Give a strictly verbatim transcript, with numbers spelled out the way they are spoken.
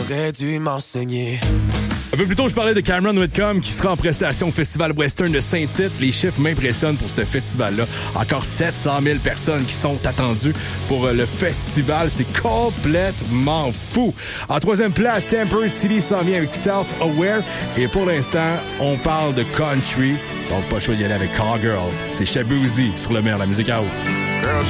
T'aurais dû m'enseigner. Un peu plus tôt, je parlais de Cameron Whitcomb qui sera en prestation au Festival Western de Saint-Tite. Les chiffres m'impressionnent pour ce festival-là. Encore sept cent mille personnes qui sont attendues pour le festival. C'est complètement fou. En troisième place, Temporary City s'en vient avec Self-Aware. Et pour l'instant, on parle de country. Donc, pas le choix d'y aller avec Cowgirl. C'est Shabuzi sur le maire de la musique out.